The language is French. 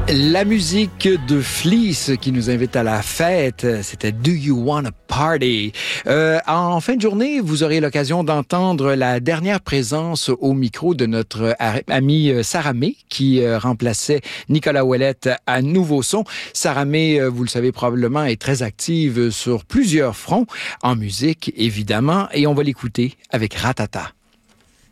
La musique de Fleece qui nous invite à la fête, c'était Do You Wanna Party? En fin de journée, vous aurez l'occasion d'entendre la dernière présence au micro de notre amie Sarah May qui remplaçait Nicolas Ouellette à Nouveau Son. Sarah May, vous le savez probablement, est très active sur plusieurs fronts, en musique évidemment, et on va l'écouter avec Ratata.